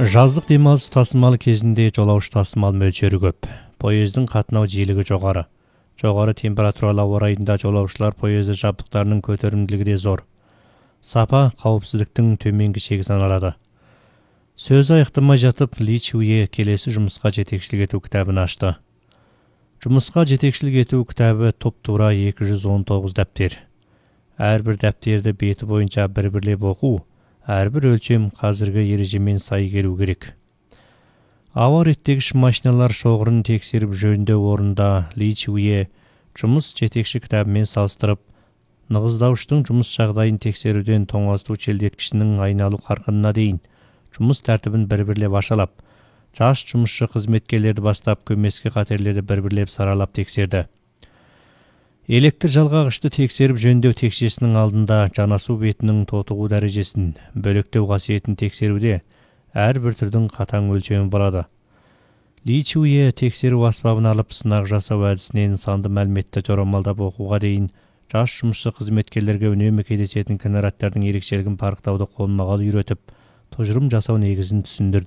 Жаздық демалыс тасымалы кезінде жолаушы тасымал мөлшері көп. Поездың қатынау жиілігі жоғары. Жоғары температуралы ауа райында жолаушылар поезды жабдықтарының көтерімділігі де зор. Сапа қауіпсіздіктің төменгі шегі саналады. Сөзі аяқтамай жатып, Ли Чуе келесі жұмысқа жетекшілік ету кітабын ашты. Жұмысқа жетекшілік ету кітабы тұп-тура 219 дәптер. Әрбір дәптерді беті бойынша бір-бірлеп оқу, әрбір өлшем қазіргі ережемен сай келу керек. Ауа реттегіш машиналар шоғырын тексеріп жөндеу орнында Ли Чуе жұмыс жетекші кітабымен салыстырып, нығыздауыштың жұмыс жағдайын тексеруден тоңазыту желдеткішінің айналу қарқынына дейін жұмыс тәртібін бір-бірлеп ашалап, жас жұмысшы қызметкерлерді бастап көмескі қатерлерді бір-бірлеп саралап тексерді. Электр жалғағышты тексеріп жөндеу текшесінің алдында жанасу бетінің тотығу дәрежесін, бөлектеу қасиетін тексеруде әрбір түрдің қатаң өлшемі болады. Ли Чуе тексеру аспабын алып сынақ жасау әдісінен санды мәліметті жорамалдап оқуға дейін жас жұмысшы қызметкерлерге үнемі кездесетін кінәраттардың ерекшелігін парықтауды қолма-қол үйретіп, тұжырым жасау негізін түсіндірді.